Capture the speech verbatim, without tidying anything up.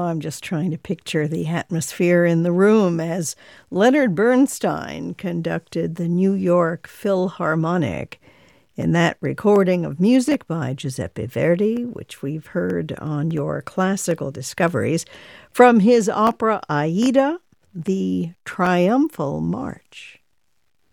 I'm just trying to picture the atmosphere in the room as Leonard Bernstein conducted the New York Philharmonic in that recording of music by Giuseppe Verdi, which we've heard on your classical discoveries, from his opera Aida, the Triumphal March.